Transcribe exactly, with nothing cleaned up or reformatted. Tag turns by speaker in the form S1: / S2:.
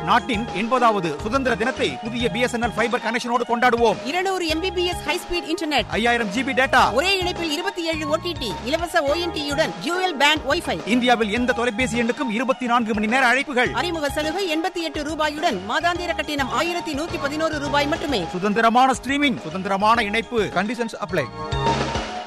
S1: நாட்டின் எண்பதாவது சுதந்திர தினத்தை புதிய பிஎஸ்என்எல் ஃபைபர் கனெக்ஷனோடு கொண்டாடுவோம்.
S2: இருநூறு எம்பிபிஎஸ் ஹை ஸ்பீட் இன்டர்நெட்,
S1: ஐயாயிரம் ஜிபி டேட்டா,
S2: ஒரே இணைப்பில் இருபத்தி ஏழு ஓடிடி, இலவச ஓஎன்டியுடன் டியூயல் பேண்ட் வைஃபை.
S1: இந்தியாவில் எந்த தொலைபேசி எண்ணுக்கும் இருபத்தி நான்கு மணி நேர அழைப்புகள்.
S2: அறிமுக சலுகை எண்பத்தி எட்டு ரூபாயுடன் மாதாந்திர கட்டணம் ஆயிரத்தி நூற்றி பதினோரு ரூபாய் மட்டுமே.
S1: சுதந்திரமான ஸ்ட்ரீமிங், சுதந்திரமான இணைப்பு. Conditions apply.